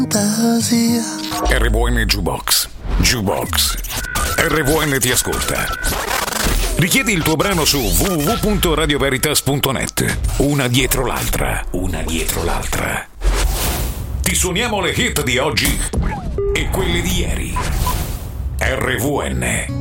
fantasia. RVN Jukebox. Jukebox. RVN ti ascolta. Richiedi il tuo brano su www.radioveritas.net. Una dietro l'altra. Una dietro l'altra. Ti suoniamo le hit di oggi e quelle di ieri. RVN.